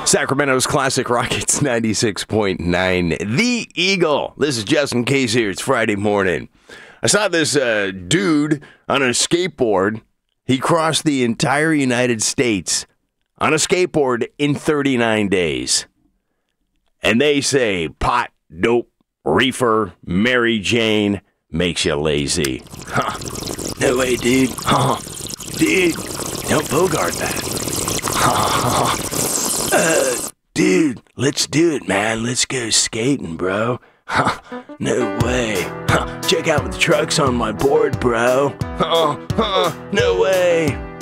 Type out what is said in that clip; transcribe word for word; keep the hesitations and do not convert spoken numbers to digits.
Sacramento's Classic Rockets ninety-six point nine. The Eagle. This is Justin Case here. It's Friday morning. I saw this uh, dude on a skateboard. He crossed the entire United States on a skateboard in thirty-nine days. And they say pot, dope, reefer, Mary Jane makes you lazy. Huh. No way, dude. Huh. Dude, don't bogart that. Huh. Uh, dude, let's do it, man. Let's go skating, bro. Huh. No way. Huh. Check out the trucks on my board, bro. Huh. Huh. No way.